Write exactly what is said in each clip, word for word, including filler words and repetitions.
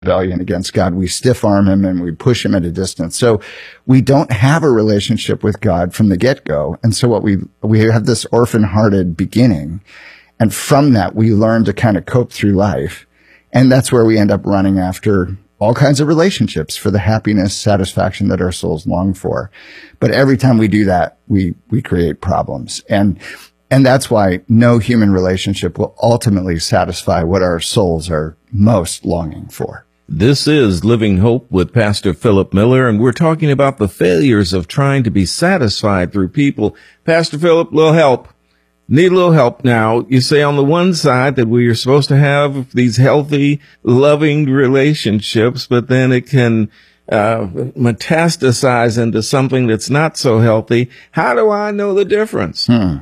rebellion against God. We stiff arm him and we push him at a distance. So we don't have a relationship with God from the get-go. And so what we, we have this orphan-hearted beginning. And from that, we learn to kind of cope through life. And that's where we end up running after all kinds of relationships for the happiness, satisfaction that our souls long for. But every time we do that, we, we create problems. And, and that's why no human relationship will ultimately satisfy what our souls are most longing for. This is Living Hope with Pastor Philip Miller, and we're talking about the failures of trying to be satisfied through people. Pastor Philip, little help. Need a little help now. You say on the one side that we are supposed to have these healthy, loving relationships, but then it can uh metastasize into something that's not so healthy. How do I know the difference? Hmm.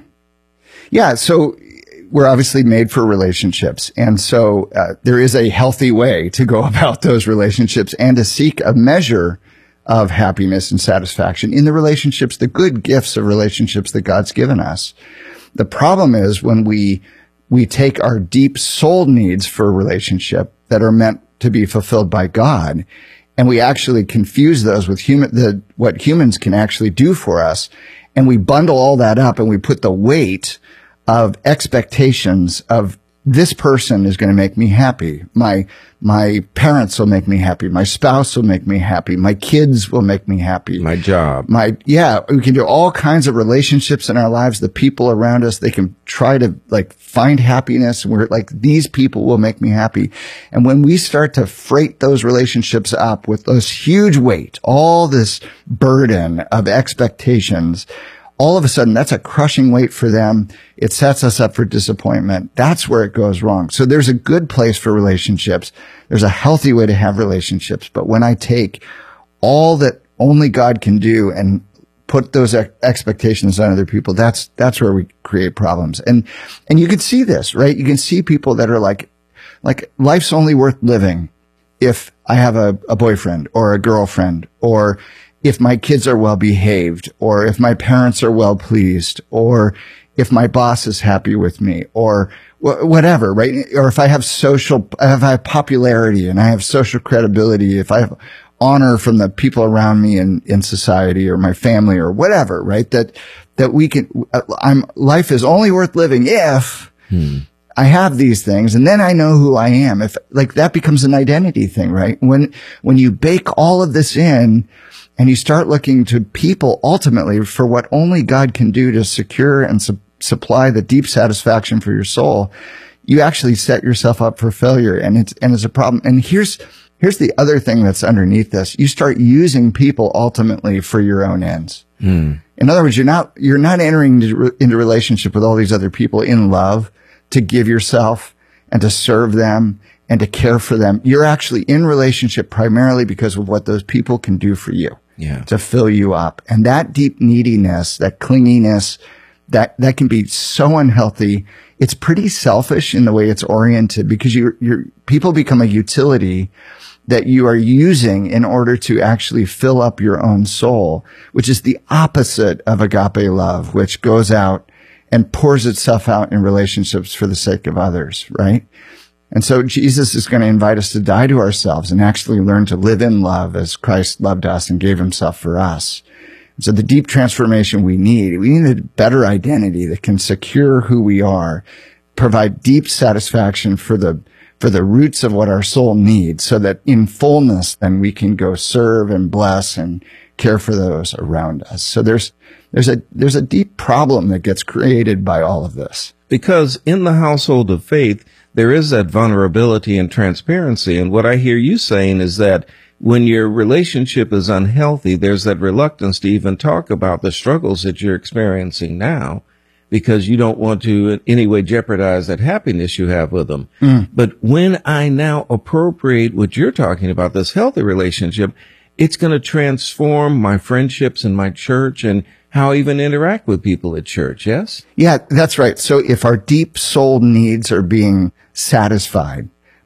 Yeah, so we're obviously made for relationships. And so uh, there is a healthy way to go about those relationships and to seek a measure of happiness and satisfaction in the relationships, the good gifts of relationships that God's given us. The problem is when we we take our deep soul needs for a relationship that are meant to be fulfilled by God, and we actually confuse those with human the what humans can actually do for us, and we bundle all that up and we put the weight of expectations of this person is going to make me happy. My, my parents will make me happy. My spouse will make me happy. My kids will make me happy. My job. My, yeah, we can do all kinds of relationships in our lives. The people around us, they can try to like find happiness. And we're like, these people will make me happy. And when we start to freight those relationships up with this huge weight, all this burden of expectations, all of a sudden, that's a crushing weight for them. It sets us up for disappointment. That's where it goes wrong. So there's a good place for relationships. There's a healthy way to have relationships. But when I take all that only God can do and put those ex- expectations on other people, that's, that's where we create problems. And, and you can see this, right? You can see people that are like, like life's only worth living if I have a, a boyfriend or a girlfriend, or if my kids are well behaved, or if my parents are well pleased, or if my boss is happy with me, or wh- whatever, right? Or if I have social, if I have popularity and I have social credibility, if I have honor from the people around me in, in society or my family or whatever, right? That, that we can, I'm, life is only worth living if hmm. I have these things, and then I know who I am. If like that becomes an identity thing, right? When, when you bake all of this in, and you start looking to people ultimately for what only God can do to secure and su- supply the deep satisfaction for your soul, you actually set yourself up for failure. And it's, and it's a problem. And here's, here's the other thing that's underneath this. You start using people ultimately for your own ends. Mm. In other words, you're not, you're not entering into, into relationship with all these other people in love to give yourself and to serve them and to care for them. You're actually in relationship primarily because of what those people can do for you. Yeah. To fill you up. And that deep neediness, that clinginess, that, that can be so unhealthy. It's pretty selfish in the way it's oriented, because you, you're, people become a utility that you are using in order to actually fill up your own soul, which is the opposite of agape love, which goes out and pours itself out in relationships for the sake of others, right? And so Jesus is going to invite us to die to ourselves and actually learn to live in love as Christ loved us and gave himself for us. And so the deep transformation we need, we need a better identity that can secure who we are, provide deep satisfaction for the, for the roots of what our soul needs, so that in fullness, then we can go serve and bless and care for those around us. So there's, there's a, there's a deep problem that gets created by all of this. Because in the household of faith, there is that vulnerability and transparency. And what I hear you saying is that when your relationship is unhealthy, there's that reluctance to even talk about the struggles that you're experiencing now, because you don't want to in any way jeopardize that happiness you have with them. Mm. But when I now appropriate what you're talking about, this healthy relationship, it's going to transform my friendships in my church and how I even interact with people at church, yes? Yeah, that's right. So if our deep soul needs are being satisfied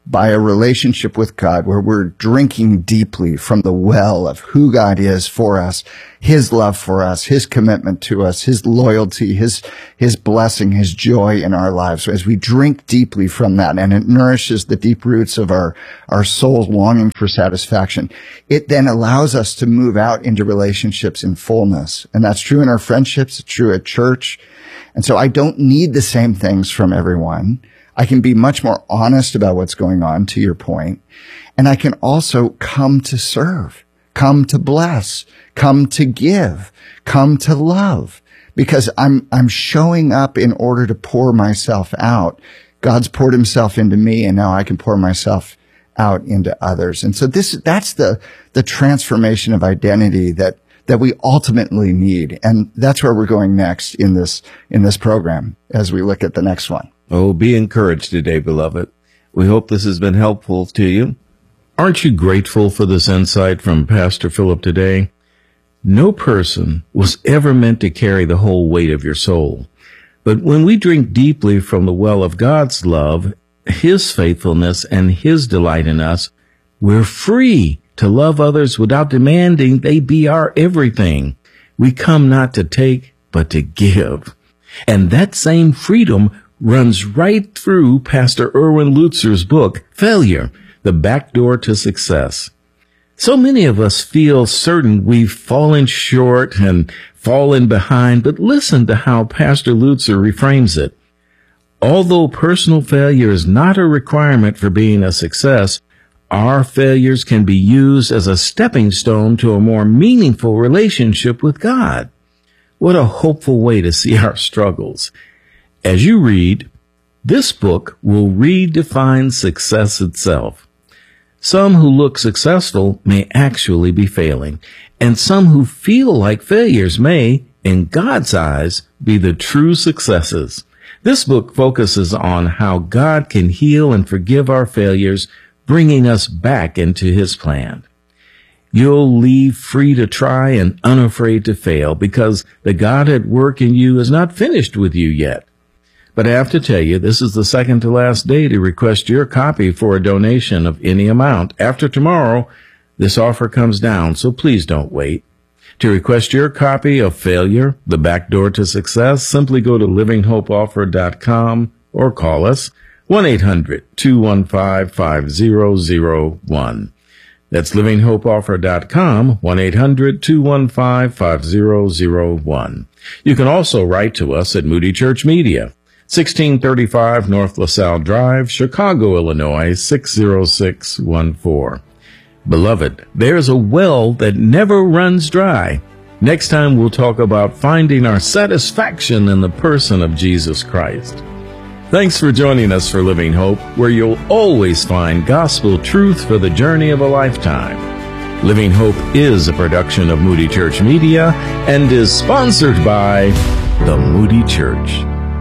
by a relationship with God where we're drinking deeply from the well of who God is for us, his love for us, his commitment to us, his loyalty, his, his blessing, his joy in our lives. So as we drink deeply from that, and it nourishes the deep roots of our, our soul's longing for satisfaction, it then allows us to move out into relationships in fullness. And that's true in our friendships, it's true at church. And so I don't need the same things from everyone. I can be much more honest about what's going on, to your point. And I can also come to serve, come to bless, come to give, come to love, because I'm, I'm showing up in order to pour myself out. God's poured himself into me, and now I can pour myself out into others. And so this, that's the, the transformation of identity that, that we ultimately need. And that's where we're going next in this, in this program as we look at the next one. Oh, be encouraged today, beloved. We hope this has been helpful to you. Aren't you grateful for this insight from Pastor Philip today? No person was ever meant to carry the whole weight of your soul. But when we drink deeply from the well of God's love, his faithfulness, and his delight in us, we're free to love others without demanding they be our everything. We come not to take, but to give. And that same freedom runs right through Pastor Erwin Lutzer's book, Failure, The Back Door to Success. So many of us feel certain we've fallen short and fallen behind, but listen to how Pastor Lutzer reframes it. Although personal failure is not a requirement for being a success, our failures can be used as a stepping stone to a more meaningful relationship with God. What a hopeful way to see our struggles. As you read, this book will redefine success itself. Some who look successful may actually be failing, and some who feel like failures may, in God's eyes, be the true successes. This book focuses on how God can heal and forgive our failures, bringing us back into his plan. You'll leave free to try and unafraid to fail because the God at work in you is not finished with you yet. But I have to tell you, this is the second to last day to request your copy for a donation of any amount. After tomorrow, this offer comes down, so please don't wait. To request your copy of Failure, The Back Door to Success, simply go to living hope offer dot com or call us one eight hundred two one five five zero zero one. That's living hope offer dot com, one eight hundred two one five five zero zero one. You can also write to us at Moody Church Media, sixteen thirty-five North LaSalle Drive, Chicago, Illinois, six zero six one four. Beloved, there's a well that never runs dry. Next time we'll talk about finding our satisfaction in the person of Jesus Christ. Thanks for joining us for Living Hope, where you'll always find gospel truth for the journey of a lifetime. Living Hope is a production of Moody Church Media and is sponsored by the Moody Church.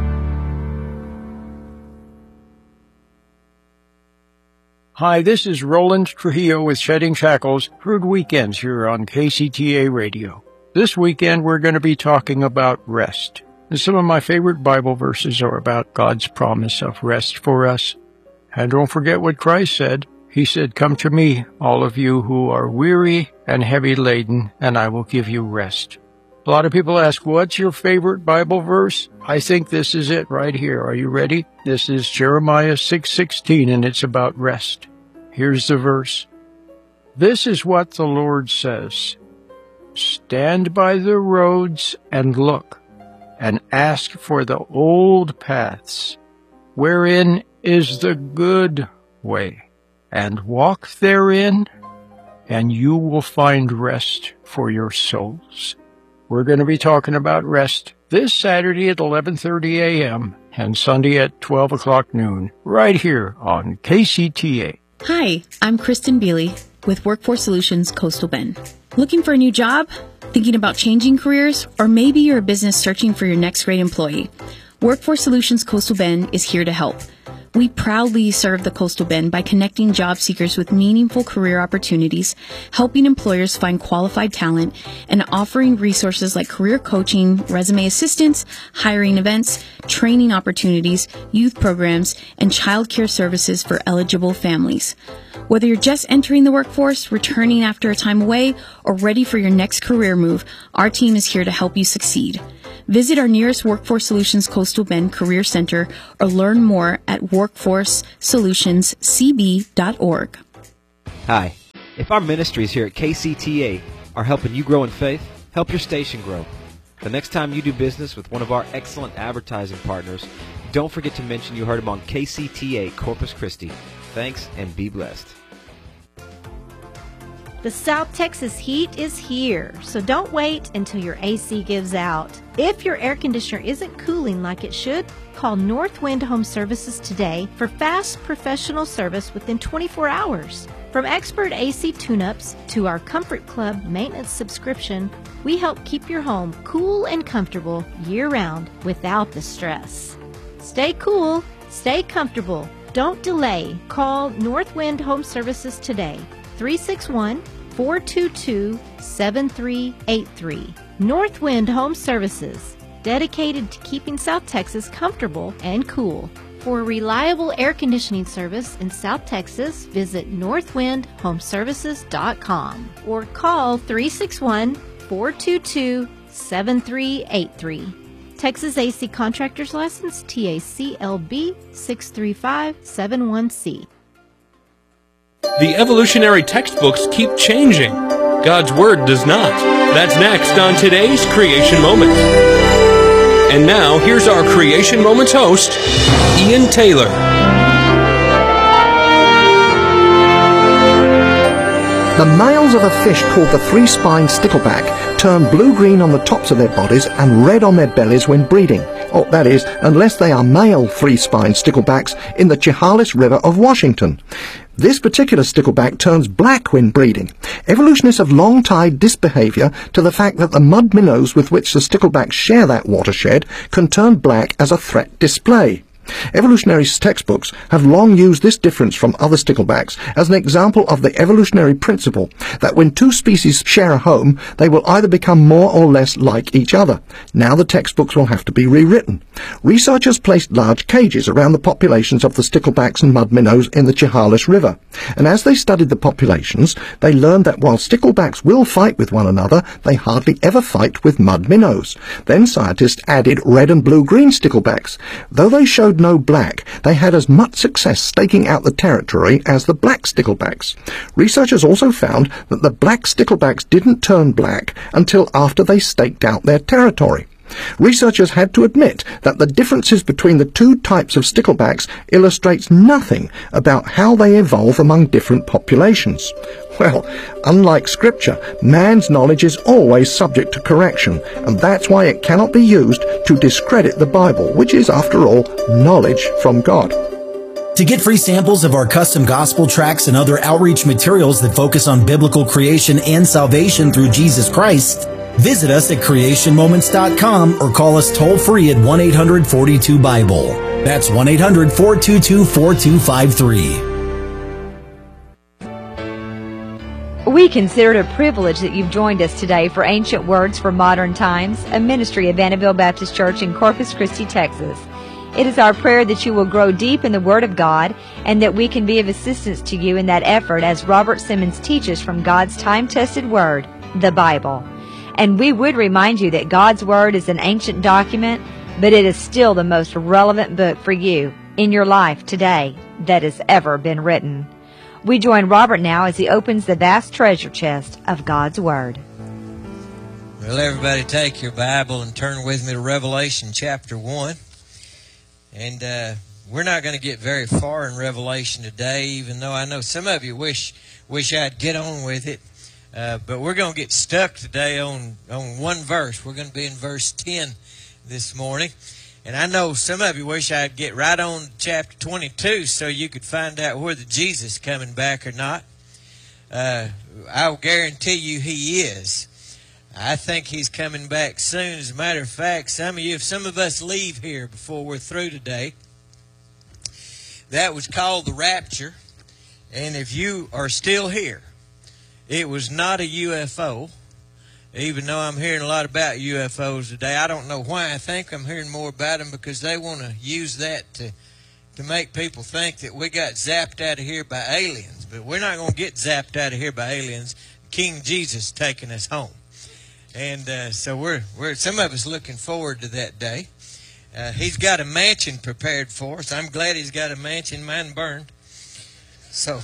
Hi, this is Roland Trujillo with Shedding Shackles, Heard Weekends here on K C T A Radio. This weekend we're going to be talking about rest. And some of my favorite Bible verses are about God's promise of rest for us. And don't forget what Christ said. He said, "Come to me, all of you who are weary and heavy laden, and I will give you rest." A lot of people ask, what's your favorite Bible verse? I think this is it right here. Are you ready? This is Jeremiah six sixteen, and it's about rest. Here's the verse. "This is what the Lord says. Stand by the roads and look, and ask for the old paths, wherein is the good way, and walk therein, and you will find rest for your souls." We're going to be talking about rest this Saturday at eleven thirty a.m. and Sunday at twelve o'clock noon, right here on K C T A. Hi, I'm Kristen Bealey with Workforce Solutions Coastal Bend. Looking for a new job? Thinking about changing careers? Or maybe you're a business searching for your next great employee? Workforce Solutions Coastal Bend is here to help. We proudly serve the Coastal Bend by connecting job seekers with meaningful career opportunities, helping employers find qualified talent, and offering resources like career coaching, resume assistance, hiring events, training opportunities, youth programs, and child care services for eligible families. Whether you're just entering the workforce, returning after a time away, or ready for your next career move, our team is here to help you succeed. Visit our nearest Workforce Solutions Coastal Bend Career Center or learn more at workforce solutions c b dot org. Hi. If our ministries here at K C T A are helping you grow in faith, help your station grow. The next time you do business with one of our excellent advertising partners, don't forget to mention you heard them on K C T A Corpus Christi. Thanks and be blessed. The South Texas heat is here, so don't wait until your A C gives out. If your air conditioner isn't cooling like it should, call Northwind Home Services today for fast professional service within twenty-four hours. From expert A C tune-ups to our Comfort Club maintenance subscription, we help keep your home cool and comfortable year-round without the stress. Stay cool, stay comfortable. Don't delay. Call Northwind Home Services today. three six one, four two two, seven three eight three. Northwind Home Services, dedicated to keeping South Texas comfortable and cool. For reliable air conditioning service in South Texas, visit northwind home services dot com or call three six one, four two two, seven three eight three. Texas A C Contractors License T A C L B six three five seven one C. The evolutionary textbooks keep changing. God's Word does not. That's next on today's Creation Moments. And now, here's our Creation Moments host, Ian Taylor. The males of a fish called the three-spined stickleback turn blue-green on the tops of their bodies and red on their bellies when breeding. Oh, that is, unless they are male three-spined sticklebacks in the Chehalis River of Washington. This particular stickleback turns black when breeding. Evolutionists have long tied this behavior to the fact that the mud minnows with which the sticklebacks share that watershed can turn black as a threat display. Evolutionary textbooks have long used this difference from other sticklebacks as an example of the evolutionary principle that when two species share a home, they will either become more or less like each other. Now the textbooks will have to be rewritten. Researchers placed large cages around the populations of the sticklebacks and mud minnows in the Chehalis River, and as they studied the populations, they learned that while sticklebacks will fight with one another, they hardly ever fight with mud minnows. Then scientists added red and blue-green sticklebacks. Though they showed no black, they had as much success staking out the territory as the black sticklebacks. Researchers also found that the black sticklebacks didn't turn black until after they staked out their territory. Researchers had to admit that the differences between the two types of sticklebacks illustrates nothing about how they evolve among different populations. Well, unlike Scripture, man's knowledge is always subject to correction, and that's why it cannot be used to discredit the Bible, which is, after all, knowledge from God. To get free samples of our custom gospel tracts and other outreach materials that focus on biblical creation and salvation through Jesus Christ, visit us at creation moments dot com or call us toll-free at one eight hundred, four two, Bible. That's one eight hundred, four two two, four two five three. We consider it a privilege that you've joined us today for Ancient Words for Modern Times, a ministry of Vanderbilt Baptist Church in Corpus Christi, Texas. It is our prayer that you will grow deep in the Word of God and that we can be of assistance to you in that effort as Robert Simmons teaches from God's time-tested Word, the Bible. And we would remind you that God's Word is an ancient document, but it is still the most relevant book for you in your life today that has ever been written. We join Robert now as he opens the vast treasure chest of God's Word. Well, everybody take your Bible and turn with me to Revelation chapter one. And uh, we're not going to get very far in Revelation today, even though I know some of you wish wish I'd get on with it. Uh, but we're going to get stuck today on, on one verse. We're going to be in verse ten this morning. And I know some of you wish I'd get right on chapter twenty-two so you could find out whether Jesus is coming back or not. Uh, I'll guarantee you he is. I think he's coming back soon. As a matter of fact, some of you, if some of us leave here before we're through today, that was called the rapture. And if you are still here, it was not a U F O. Even though I'm hearing a lot about U F Os today, I don't know why. I think I'm hearing more about them because they want to use that to to make people think that we got zapped out of here by aliens. But we're not going to get zapped out of here by aliens. King Jesus taking us home. And uh, so we're, we're some of us looking forward to that day. Uh, he's got a mansion prepared for us. I'm glad he's got a mansion. Mine burned. So,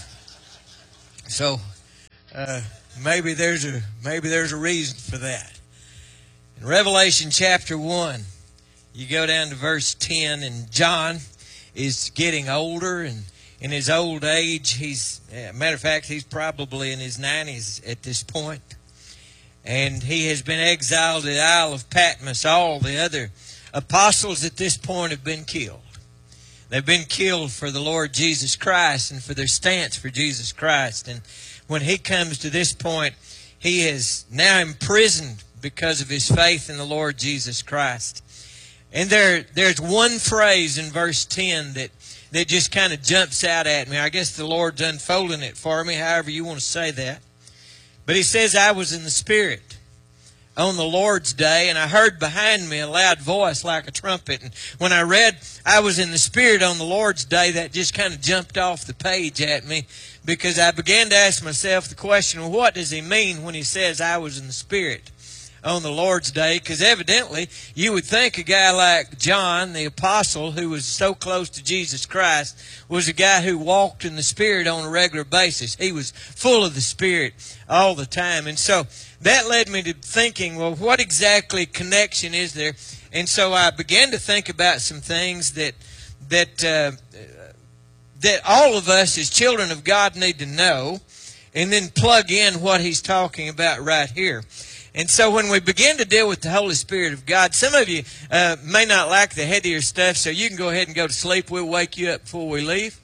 so uh, maybe there's a maybe there's a reason for that. In Revelation chapter one, you go down to verse ten, and John is getting older, and in his old age, he's, uh, matter of fact, he's probably in his nineties at this point. And he has been exiled to the Isle of Patmos. All the other apostles at this point have been killed. They've been killed for the Lord Jesus Christ and for their stance for Jesus Christ. And when he comes to this point, he is now imprisoned because of his faith in the Lord Jesus Christ. And there, there's one phrase in verse ten that, that just kind of jumps out at me. I guess the Lord's unfolding it for me, however you want to say that. But he says, I was in the Spirit on the Lord's day, and I heard behind me a loud voice like a trumpet. And when I read, I was in the Spirit on the Lord's day, that just kind of jumped off the page at me, because I began to ask myself the question, well, what does he mean when he says I was in the Spirit on the Lord's day? Because evidently you would think a guy like John, the apostle, who was so close to Jesus Christ, was a guy who walked in the Spirit on a regular basis. He was full of the Spirit all the time. And so that led me to thinking, well, what exactly connection is there? And so I began to think about some things that that uh, that all of us as children of God need to know, and then plug in what he's talking about right here. And so when we begin to deal with the Holy Spirit of God, some of you uh, may not like the headier stuff, so you can go ahead and go to sleep. We'll wake you up before we leave.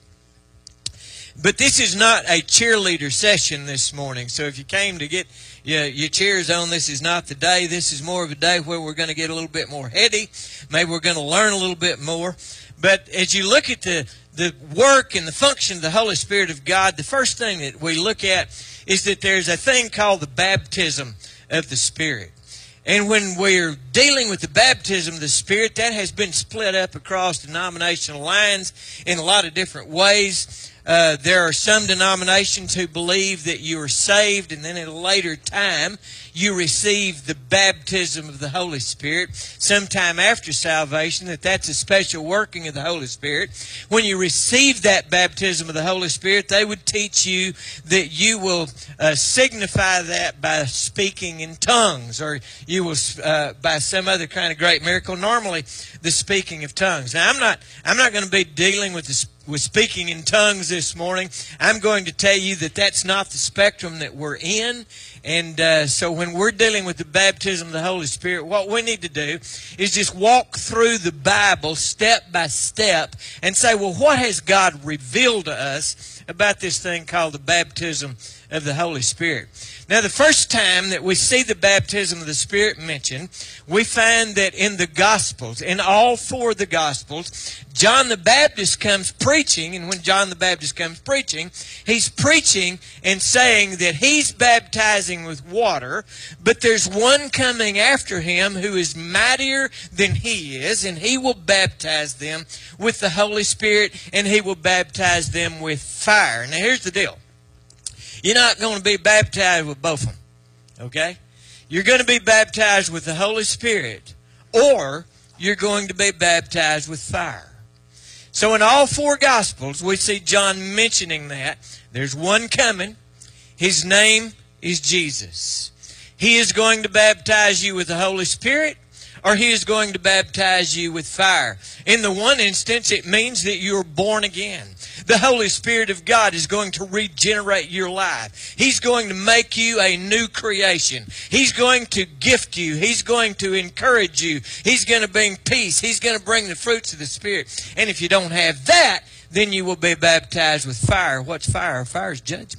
But this is not a cheerleader session this morning. So if you came to get your, your cheers on, this is not the day. This is more of a day where we're going to get a little bit more heady. Maybe we're going to learn a little bit more. But as you look at the, the work and the function of the Holy Spirit of God, the first thing that we look at is that there's a thing called the baptism of the Spirit. And when we're dealing with the baptism of the Spirit, that has been split up across denominational lines in a lot of different ways. Uh, there are some denominations who believe that you are saved and then at a later time you receive the baptism of the Holy Spirit sometime after salvation, that that's a special working of the Holy Spirit. When you receive that baptism of the Holy Spirit, they would teach you that you will uh, signify that by speaking in tongues, or you will uh, by some other kind of great miracle, normally the speaking of tongues. Now, I'm not, I'm not going to be dealing with the with speaking in tongues this morning. I'm going to tell you that that's not the spectrum that we're in. And uh, so when we're dealing with the baptism of the Holy Spirit, what we need to do is just walk through the Bible step by step and say, well, what has God revealed to us about this thing called the baptism of the Holy Spirit? Now, the first time that we see the baptism of the Spirit mentioned, we find that in the Gospels, in all four of the Gospels, John the Baptist comes preaching, and when John the Baptist comes preaching, he's preaching and saying that he's baptizing with water, but there's one coming after him who is mightier than he is, and he will baptize them with the Holy Spirit, and he will baptize them with fire. Now, here's the deal. You're not going to be baptized with both of them, okay? You're going to be baptized with the Holy Spirit, or you're going to be baptized with fire. So in all four Gospels, we see John mentioning that. There's one coming. His name is Jesus. He is going to baptize you with the Holy Spirit, or he is going to baptize you with fire. In the one instance, it means that you're born again. The Holy Spirit of God is going to regenerate your life. He's going to make you a new creation. He's going to gift you. He's going to encourage you. He's going to bring peace. He's going to bring the fruits of the Spirit. And if you don't have that, then you will be baptized with fire. What's fire? Fire is judgment.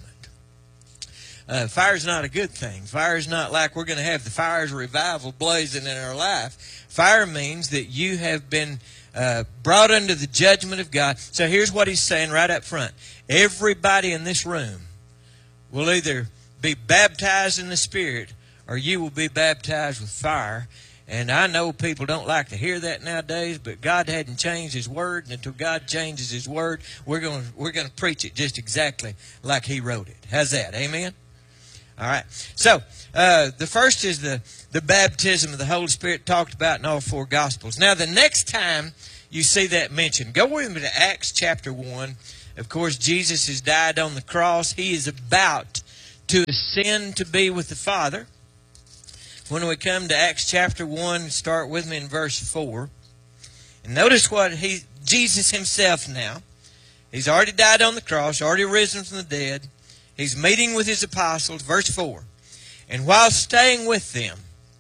Uh, fire is not a good thing. Fire is not like we're going to have the fires of revival blazing in our life. Fire means that you have been uh, brought under the judgment of God. So here's what he's saying right up front. Everybody in this room will either be baptized in the Spirit or you will be baptized with fire. And I know people don't like to hear that nowadays, but God hadn't changed His Word, and until God changes His Word, we're going to, we're going to preach it just exactly like He wrote it. How's that? Amen? All right. So, uh, the first is the, the baptism of the Holy Spirit talked about in all four Gospels. Now, the next time you see that mentioned, go with me to Acts chapter one. Of course, Jesus has died on the cross. He is about to ascend to be with the Father. When we come to Acts chapter one, start with me in verse four. And notice what he, Jesus himself now, he's already died on the cross, already risen from the dead. He's meeting with his apostles, verse four. And while staying with them,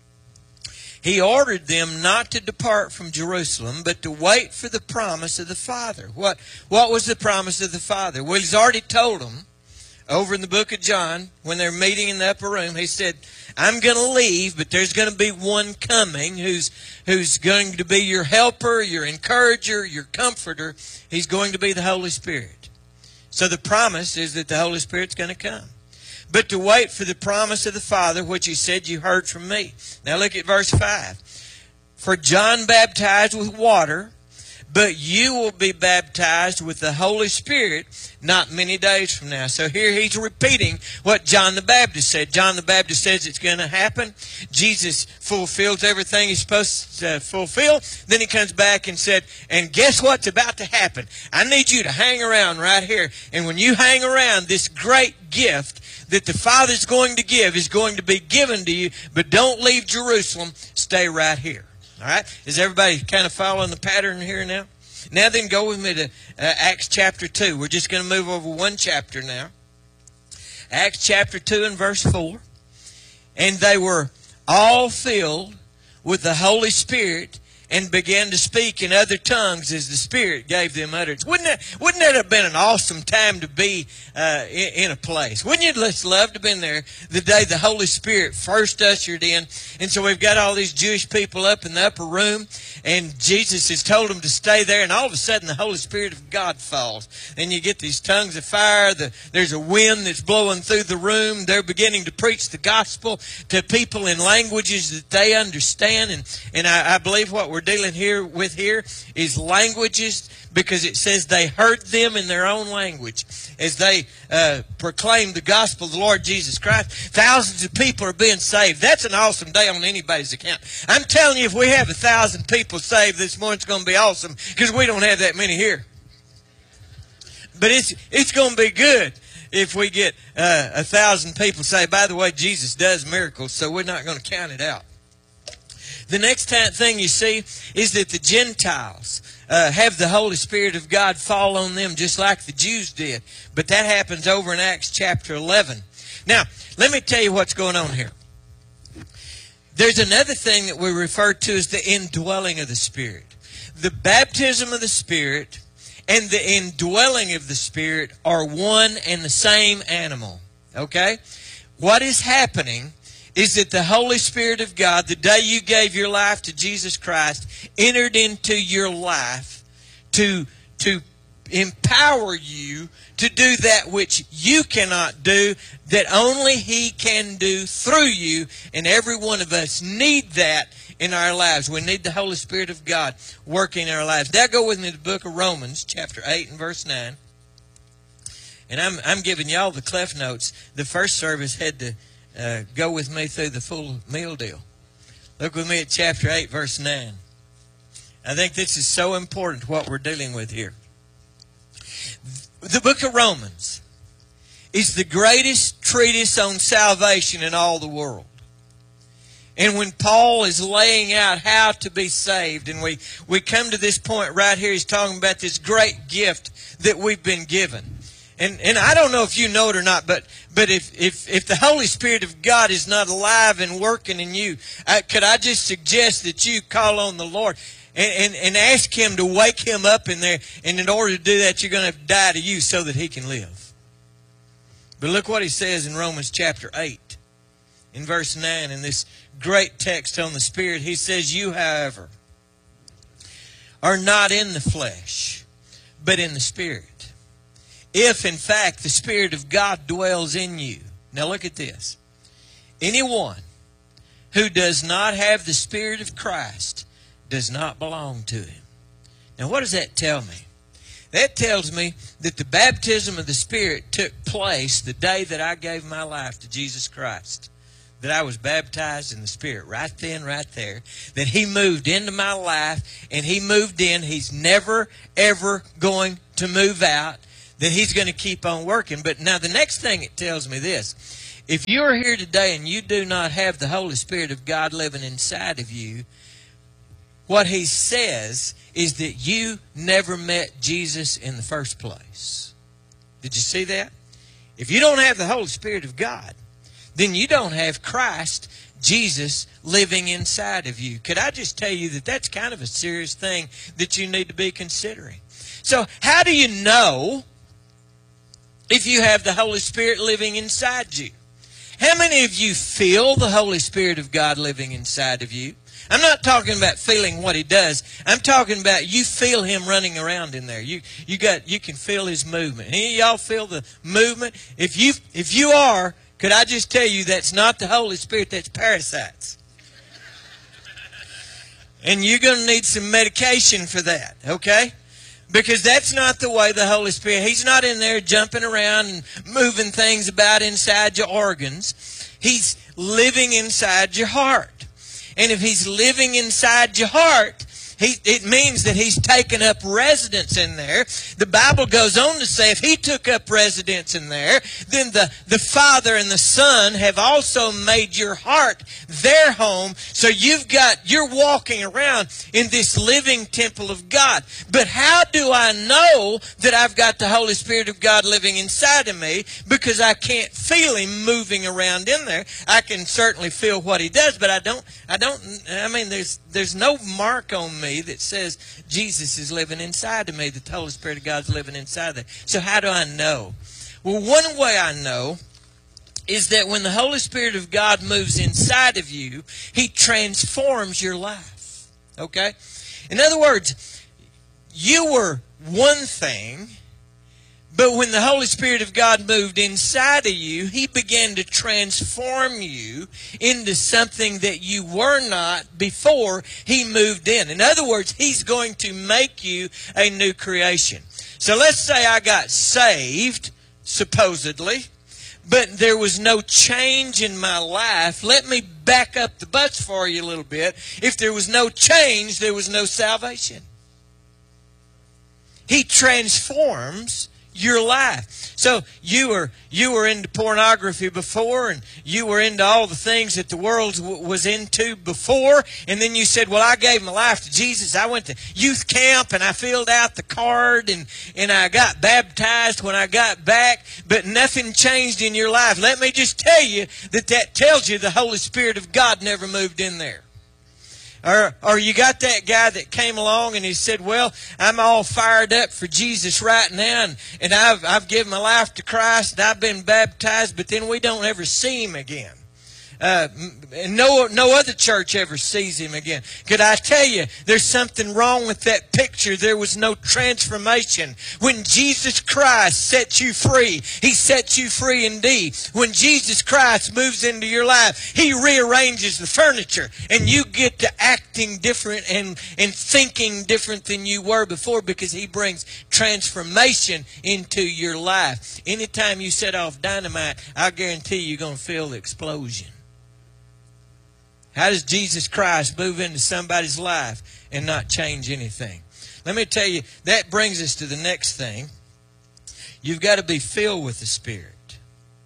he ordered them not to depart from Jerusalem, but to wait for the promise of the Father. What, what was the promise of the Father? Well, he's already told them over in the book of John, when they're meeting in the upper room, he said, I'm going to leave, but there's going to be one coming who's, who's going to be your helper, your encourager, your comforter. He's going to be the Holy Spirit. So the promise is that the Holy Spirit's going to come. But to wait for the promise of the Father, which he said you heard from me. Now look at verse five. For John baptized with water, but you will be baptized with the Holy Spirit not many days from now. So here he's repeating what John the Baptist said. John the Baptist says it's going to happen. Jesus fulfills everything he's supposed to fulfill. Then he comes back and said, and guess what's about to happen? I need you to hang around right here. And when you hang around, this great gift that the Father's going to give is going to be given to you. But don't leave Jerusalem. Stay right here. All right? Is everybody kind of following the pattern here now? Now then, go with me to uh, Acts chapter two. We're just going to move over one chapter now. Acts chapter two and verse four. And they were all filled with the Holy Spirit and began to speak in other tongues as the Spirit gave them utterance. Wouldn't that, wouldn't that have been an awesome time to be uh, in, in a place? Wouldn't you just love to have been there the day the Holy Spirit first ushered in? And so we've got all these Jewish people up in the upper room, and Jesus has told them to stay there, and all of a sudden the Holy Spirit of God falls. And you get these tongues of fire. The, there's a wind that's blowing through the room. They're beginning to preach the gospel to people in languages that they understand. And, and I, I believe what we're dealing here with here is languages, because it says they heard them in their own language as they uh, proclaim the gospel of the Lord Jesus Christ. Thousands of people are being saved. That's an awesome day on anybody's account. I'm telling you, if we have a thousand people saved this morning, it's going to be awesome, because we don't have that many here. But it's it's going to be good if we get uh, a thousand people saved. By the way, Jesus does miracles, so we're not going to count it out. The next thing you see is that the Gentiles uh, have the Holy Spirit of God fall on them just like the Jews did. But that happens over in Acts chapter eleven. Now, let me tell you what's going on here. There's another thing that we refer to as the indwelling of the Spirit. The baptism of the Spirit and the indwelling of the Spirit are one and the same animal. Okay? What is happening is that the Holy Spirit of God, the day you gave your life to Jesus Christ, entered into your life to, to empower you to do that which you cannot do, that only He can do through you. And every one of us need that in our lives. We need the Holy Spirit of God working in our lives. Now go with me to the book of Romans, chapter eight and verse nine. And I'm, I'm giving y'all the Cliff Notes. The first service had to Uh, go with me through the full meal deal. Look with me at chapter eight, verse nine. I think this is so important, what we're dealing with here. The book of Romans is the greatest treatise on salvation in all the world. And when Paul is laying out how to be saved, and we, we come to this point right here, he's talking about this great gift that we've been given. And and I don't know if you know it or not, but but if if, if the Holy Spirit of God is not alive and working in you, I, could I just suggest that you call on the Lord and, and, and ask Him to wake Him up in there. And in order to do that, you're going to have to die to you so that He can live. But look what he says in Romans chapter eight, in verse nine, in this great text on the Spirit. He says, you, however, are not in the flesh, but in the Spirit. If, in fact, the Spirit of God dwells in you. Now look at this. Anyone who does not have the Spirit of Christ does not belong to Him. Now what does that tell me? That tells me that the baptism of the Spirit took place the day that I gave my life to Jesus Christ. That I was baptized in the Spirit right then, right there. That He moved into my life, and He moved in. He's never, ever going to move out. That He's going to keep on working. But now the next thing it tells me this. If you're here today and you do not have the Holy Spirit of God living inside of you, what He says is that you never met Jesus in the first place. Did you see that? If you don't have the Holy Spirit of God, then you don't have Christ, Jesus, living inside of you. Could I just tell you that that's kind of a serious thing that you need to be considering? So how do you know if you have the Holy Spirit living inside you? How many of you feel the Holy Spirit of God living inside of you? I'm not talking about feeling what He does. I'm talking about you feel Him running around in there. You you got you can feel His movement. Any of y'all feel the movement? If you if you are, could I just tell you that's not the Holy Spirit, that's parasites. And you're going to need some medication for that, okay? Because that's not the way the Holy Spirit, He's not in there jumping around and moving things about inside your organs. He's living inside your heart. And if He's living inside your heart, he, it means that He's taken up residence in there. The Bible goes on to say if He took up residence in there, then the, the Father and the Son have also made your heart their home. So you've got, you're walking around in this living temple of God. But how do I know that I've got the Holy Spirit of God living inside of me? Because I can't feel Him moving around in there. I can certainly feel what He does, but I don't, I don't, I mean, there's, there's no mark on me that says Jesus is living inside of me, that the Holy Spirit of God's living inside there. So how do I know? Well, one way I know is that when the Holy Spirit of God moves inside of you, He transforms your life. Okay? In other words, you were one thing, but when the Holy Spirit of God moved inside of you, He began to transform you into something that you were not before He moved in. In other words, He's going to make you a new creation. So let's say I got saved, supposedly, but there was no change in my life. Let me back up the bus for you a little bit. If there was no change, there was no salvation. He transforms your life. So you were you were into pornography before, and you were into all the things that the world w- was into before, and then you said, well, I gave my life to Jesus. I went to youth camp and I filled out the card, and, and I got baptized when I got back, but nothing changed in your life. Let me just tell you that that tells you the Holy Spirit of God never moved in there. Or, or you got that guy that came along and he said, well, I'm all fired up for Jesus right now, and, and I've, I've given my life to Christ, and I've been baptized, but then we don't ever see Him again. Uh, no, no other church ever sees Him again. Could I tell you, there's something wrong with that picture. There was no transformation. When Jesus Christ sets you free, He sets you free indeed. When Jesus Christ moves into your life, He rearranges the furniture, and you get to acting different and, and thinking different than you were before, because He brings transformation into your life. Anytime you set off dynamite, I guarantee you're going to feel the explosion. How does Jesus Christ move into somebody's life and not change anything? Let me tell you, that brings us to the next thing. You've got to be filled with the Spirit.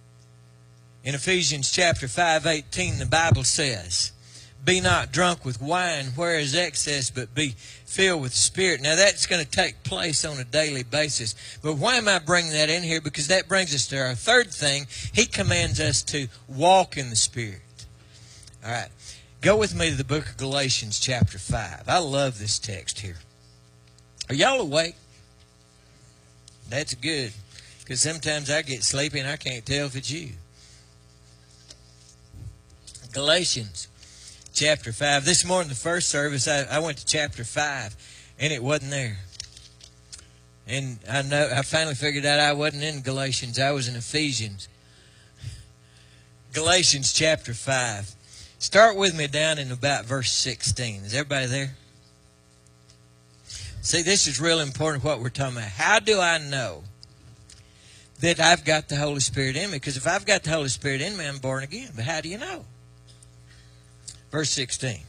In Ephesians chapter five eighteen, the Bible says, be not drunk with wine where is excess, but be filled with the Spirit. Now that's going to take place on a daily basis. But why am I bringing that in here? Because that brings us to our third thing. He commands us to walk in the Spirit. All right. Go with me to the book of Galatians chapter five. I love this text here. Are y'all awake? That's good. Because sometimes I get sleepy and I can't tell if it's you. Galatians chapter five. This morning, the first service, I, I went to chapter five. and it wasn't there. And I know I finally figured out I wasn't in Galatians. I was in Ephesians. Galatians chapter five. Start with me down in about verse sixteen. Is everybody there? See, this is real important what we're talking about. How do I know that I've got the Holy Spirit in me? Because if I've got the Holy Spirit in me, I'm born again. But how do you know? Verse sixteen.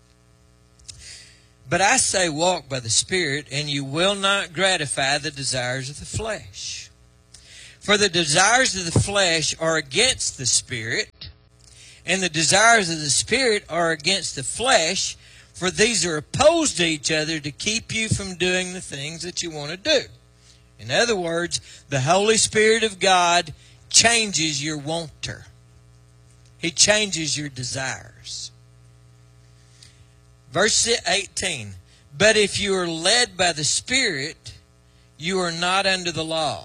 But I say, walk by the Spirit, and you will not gratify the desires of the flesh. For the desires of the flesh are against the Spirit, and the desires of the Spirit are against the flesh, for these are opposed to each other to keep you from doing the things that you want to do. In other words, the Holy Spirit of God changes your wanter. He changes your desires. Verse eighteen, but if you are led by the Spirit, you are not under the law.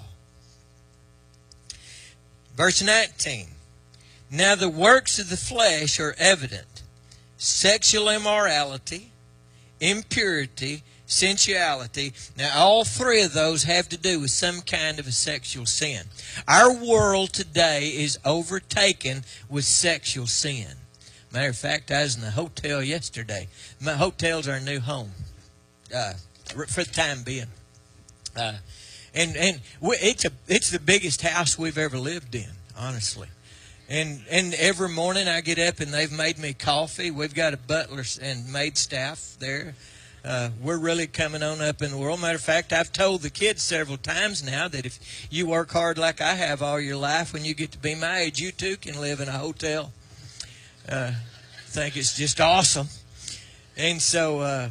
Verse nineteen, now the works of the flesh are evident: sexual immorality, impurity, sensuality. Now all three of those have to do with some kind of a sexual sin. Our world today is overtaken with sexual sin. Matter of fact, I was in the hotel yesterday. My hotel's our new home, uh, for the time being. Uh, and and we, it's a it's the biggest house we've ever lived in, honestly. And and every morning I get up and they've made me coffee. We've got a butler and maid staff there. Uh, we're really coming on up in the world. Matter of fact, I've told the kids several times now that if you work hard like I have all your life, when you get to be my age, you too can live in a hotel. Uh, I think it's just awesome. And so, uh,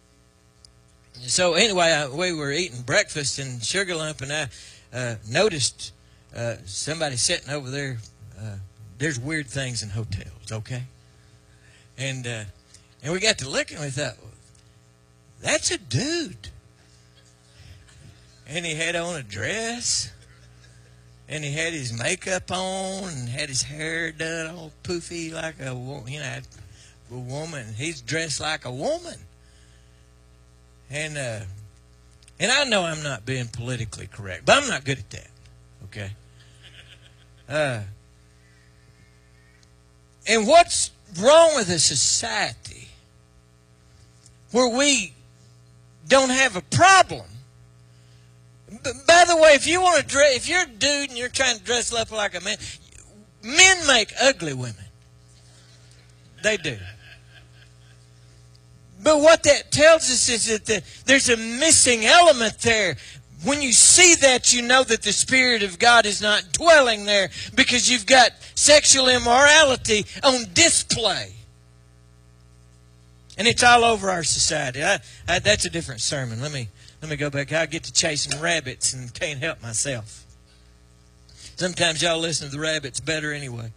so anyway, I, we were eating breakfast in Sugar Lump, and I uh, noticed uh, somebody sitting over there. Uh, there's weird things in hotels, okay? And uh, and we got to looking, and we thought, that's a dude. And he had on a dress. And he had his makeup on and had his hair done all poofy like a, you know, a woman. He's dressed like a woman. And uh, and I know I'm not being politically correct, but I'm not good at that, okay? Uh, and what's wrong with a society where we don't have a problem? By the way, if you want to dress, if you're a dude and you're trying to dress up like a man, men make ugly women. They do. But what that tells us is that the, there's a missing element there. When you see that, you know that the Spirit of God is not dwelling there, because you've got sexual immorality on display. And it's all over our society. I, I, that's a different sermon. Let me let me go back. I get to chasing rabbits and can't help myself. Sometimes y'all listen to the rabbits better anyway.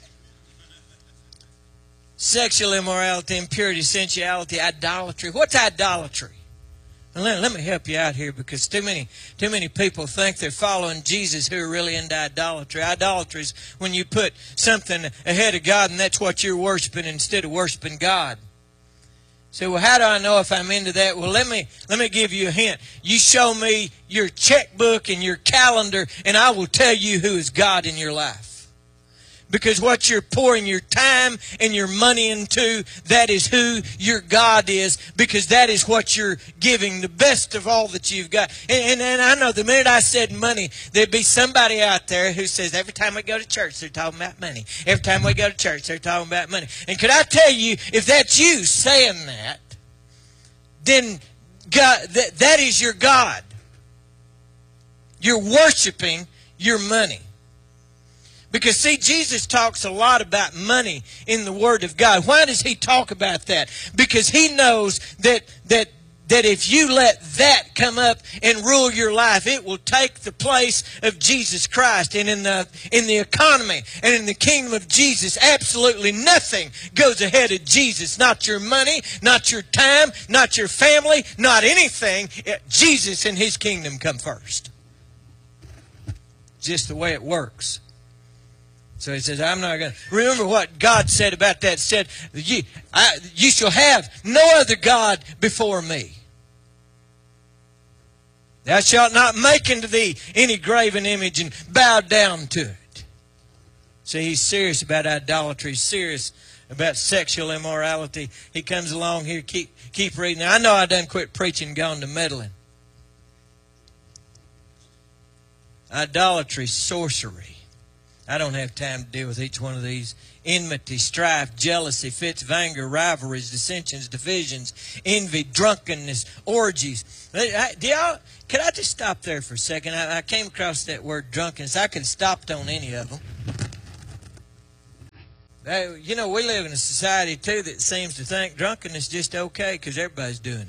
Sexual immorality, impurity, sensuality, idolatry. What's idolatry? And let, let me help you out here, because too many too many people think they're following Jesus who are really into idolatry. Idolatry is when you put something ahead of God, and that's what you're worshiping instead of worshiping God. So, well, how do I know if I'm into that? Well, let me let me give you a hint. You show me your checkbook and your calendar, and I will tell you who is God in your life. Because what you're pouring your time and your money into, that is who your God is, because that is what you're giving, the best of all that you've got. And, and, and I know the minute I said money, there'd be somebody out there who says, every time we go to church, they're talking about money. Every time we go to church, they're talking about money. And could I tell you, if that's you saying that, then God, that, that is your God. You're worshiping your money. Because, see, Jesus talks a lot about money in the Word of God. Why does He talk about that? Because He knows that that that if you let that come up and rule your life, it will take the place of Jesus Christ. And in the in the economy and in the kingdom of Jesus, absolutely nothing goes ahead of Jesus. Not your money, not your time, not your family, not anything. Jesus and His kingdom come first. Just the way it works. So He says, I'm not going to... Remember what God said about that. He said, you, I, you shall have no other God before me. Thou shalt not make unto thee any graven image and bow down to it. See, he's serious about idolatry, he's serious about sexual immorality. He comes along here, keep keep reading. Now, I know I done quit preaching and gone to meddling. Idolatry, sorcery. I don't have time to deal with each one of these. Enmity, strife, jealousy, fits of anger, rivalries, dissensions, divisions, envy, drunkenness, orgies. Do y'all, could I just stop there for a second? I, I came across that word drunkenness. I could have stopped on any of them. Uh, you know, we live in a society, too, that seems to think drunkenness is just okay because everybody's doing it.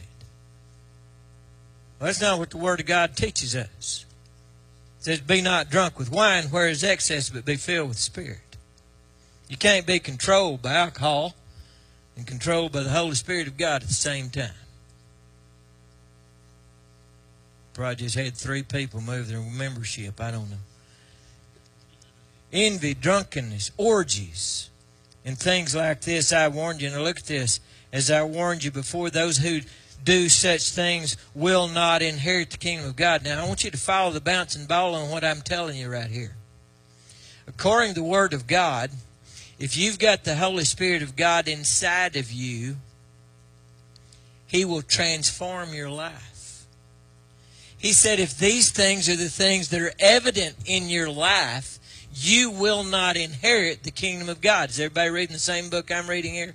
Well, that's not what the Word of God teaches us. It says, be not drunk with wine, where is excess, but be filled with the Spirit. You can't be controlled by alcohol and controlled by the Holy Spirit of God at the same time. Probably just had three people move their membership. I don't know. Envy, drunkenness, orgies, and things like this. I warned you. Now look at this. As I warned you before, those who do such things will not inherit the kingdom of God. Now I want you to follow the bouncing ball on what I'm telling you right here. According to the Word of God, if you've got the Holy Spirit of God inside of you, He will transform your life. He said if these things are the things that are evident in your life, you will not inherit the kingdom of God. Is everybody reading the same book I'm reading here?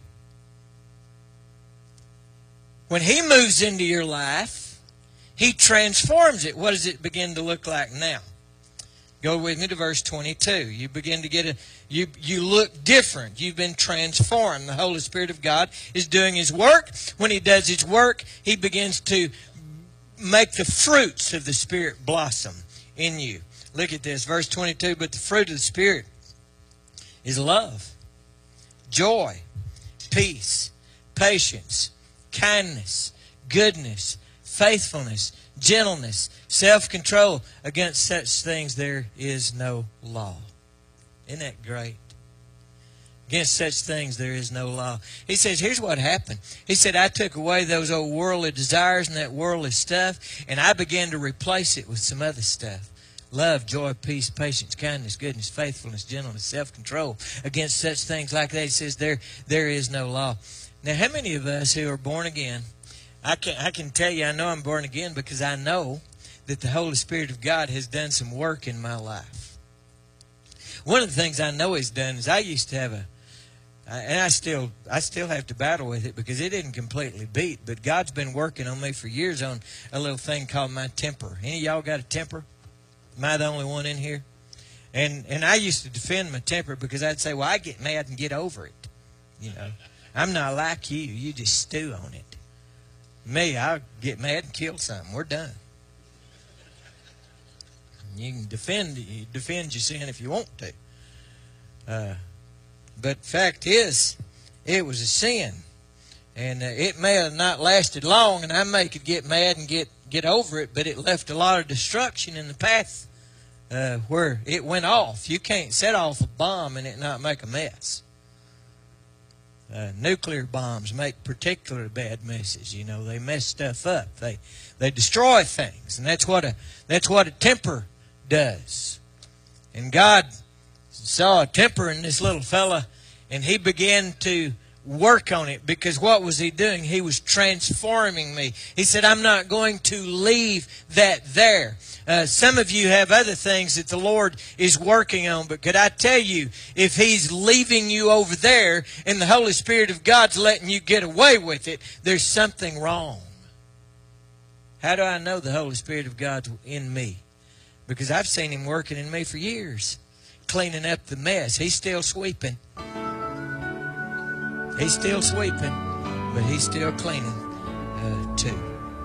When He moves into your life, He transforms it. What does it begin to look like now? Go with me to verse twenty-two. You begin to get a, you, you look different. You've been transformed. The Holy Spirit of God is doing His work. When He does His work, He begins to make the fruits of the Spirit blossom in you. Look at this, verse twenty-two. But the fruit of the Spirit is love, joy, peace, patience, kindness, goodness, faithfulness, gentleness, self-control. Against such things there is no law. Isn't that great? Against such things there is no law. He says, here's what happened. He said, I took away those old worldly desires and that worldly stuff, and I began to replace it with some other stuff. Love, joy, peace, patience, kindness, goodness, faithfulness, gentleness, self-control. Against such things like that, he says, there, there is no law. Now, how many of us who are born again, I can, I can tell you I know I'm born again because I know that the Holy Spirit of God has done some work in my life. One of the things I know He's done is I used to have a, and I still I still have to battle with it because it didn't completely beat, but God's been working on me for years on a little thing called my temper. Any of y'all got a temper? Am I the only one in here? And and I used to defend my temper because I'd say, well, I get mad and get over it. You know, I'm not like you. You just stew on it. Me, I'll get mad and kill something. We're done. You can defend you defend your sin if you want to. Uh, but the fact is, it was a sin. And uh, it may have not lasted long, and I may could get mad and get, get over it, but it left a lot of destruction in the path uh, where it went off. You can't set off a bomb and it not make a mess. Uh, nuclear bombs make particularly bad messes. You know, they mess stuff up. They they destroy things, and that's what a that's what a temper does. And God saw a temper in this little fella, and He began to work on it, because what was He doing? He was transforming me. He said, I'm not going to leave that there. Uh, some of you have other things that the Lord is working on, but could I tell you, if He's leaving you over there and the Holy Spirit of God's letting you get away with it, there's something wrong. How do I know the Holy Spirit of God's in me? Because I've seen Him working in me for years, cleaning up the mess. He's still sweeping. He's still sweeping, but He's still cleaning uh, too.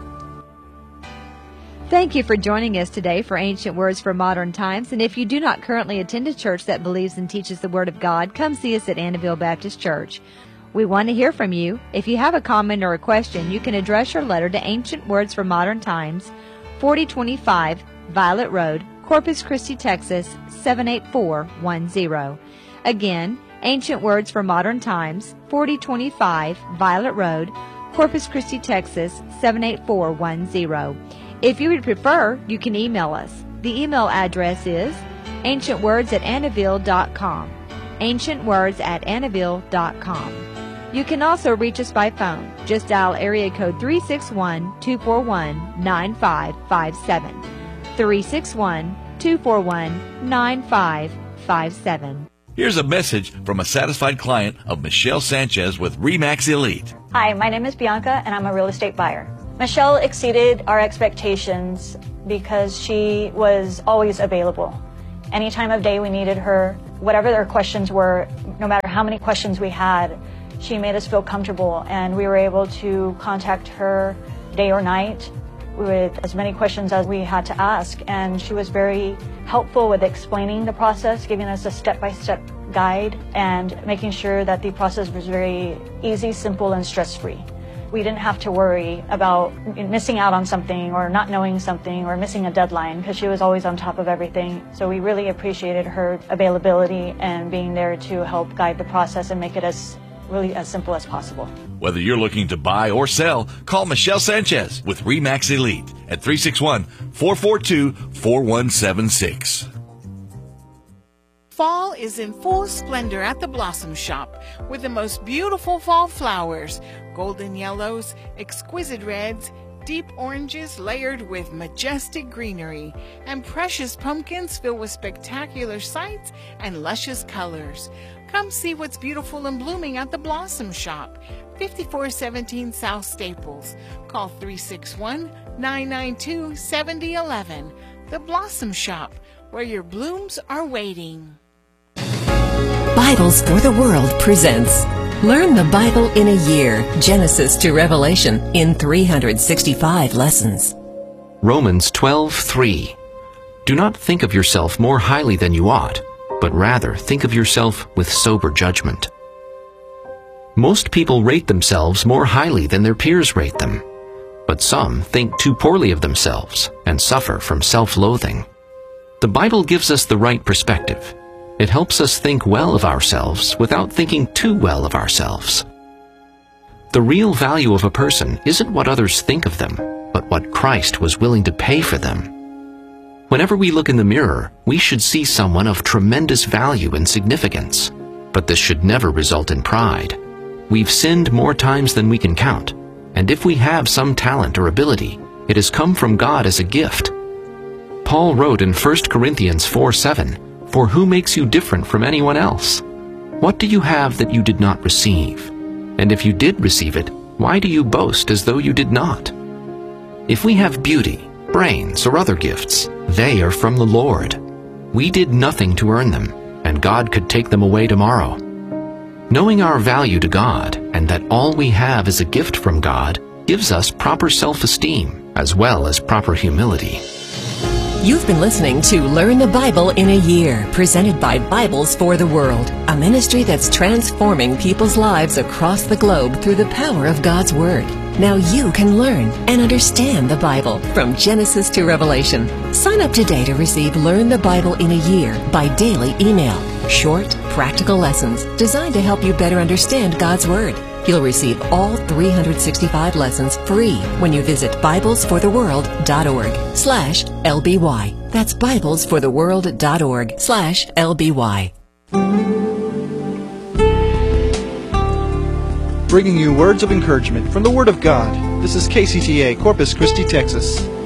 Thank you for joining us today for Ancient Words for Modern Times. And if you do not currently attend a church that believes and teaches the Word of God, come see us at Annabelle Baptist Church. We want to hear from you. If you have a comment or a question, you can address your letter to Ancient Words for Modern Times, forty twenty-five Violet Road, Corpus Christi, Texas, seven eight four one zero. Again, Ancient Words for Modern Times, forty twenty-five Violet Road, Corpus Christi, Texas, seven eight four one zero. If you would prefer, you can email us. The email address is ancient words at annaville dot com. ancient words at annaville dot com. You can also reach us by phone. Just dial area code three six one, two four one, nine five five seven. three six one, two four one, nine five five seven. Here's a message from a satisfied client of Michelle Sanchez with RE/MAX Elite. Hi, my name is Bianca, and I'm a real estate buyer. Michelle exceeded our expectations because she was always available. Any time of day we needed her, whatever their questions were, no matter how many questions we had, she made us feel comfortable, and we were able to contact her day or night with as many questions as we had to ask. And she was very helpful with explaining the process, giving us a step-by-step guide, and making sure that the process was very easy, simple, and stress-free. We didn't have to worry about missing out on something or not knowing something or missing a deadline, because she was always on top of everything. So we really appreciated her availability and being there to help guide the process and make it as really as simple as possible. Whether you're looking to buy or sell, call Michelle Sanchez with RE/MAX Elite at three six one, four four two, four one seven six. Fall is in full splendor at the Blossom Shop with the most beautiful fall flowers, golden yellows, exquisite reds, deep oranges layered with majestic greenery, and precious pumpkins filled with spectacular sights and luscious colors. Come see what's beautiful and blooming at the Blossom Shop, fifty-four seventeen South Staples. Call three six one, nine nine two, seven zero one one. The Blossom Shop, where your blooms are waiting. Bibles for the World presents Learn the Bible in a Year, Genesis to Revelation, in three hundred sixty-five lessons. Romans twelve three. Do not think of yourself more highly than you ought, but rather think of yourself with sober judgment. Most people rate themselves more highly than their peers rate them, but some think too poorly of themselves and suffer from self-loathing. The Bible gives us the right perspective. It helps us think well of ourselves without thinking too well of ourselves. The real value of a person isn't what others think of them, but what Christ was willing to pay for them. Whenever we look in the mirror, we should see someone of tremendous value and significance. But this should never result in pride. We've sinned more times than we can count, and if we have some talent or ability, it has come from God as a gift. Paul wrote in First Corinthians four seven, "For who makes you different from anyone else? What do you have that you did not receive? And if you did receive it, why do you boast as though you did not?" If we have beauty, brains, or other gifts, they are from the Lord. We did nothing to earn them, and God could take them away tomorrow. Knowing our value to God and that all we have is a gift from God gives us proper self-esteem as well as proper humility. You've been listening to Learn the Bible in a Year, presented by Bibles for the World, a ministry that's transforming people's lives across the globe through the power of God's Word. Now you can learn and understand the Bible from Genesis to Revelation. Sign up today to receive Learn the Bible in a Year by daily email. Short, practical lessons designed to help you better understand God's Word. You'll receive all three hundred sixty-five lessons free when you visit biblesfortheworld.org slash LBY. That's biblesfortheworld.org slash LBY. Bringing you words of encouragement from the Word of God. This is K C T A, Corpus Christi, Texas.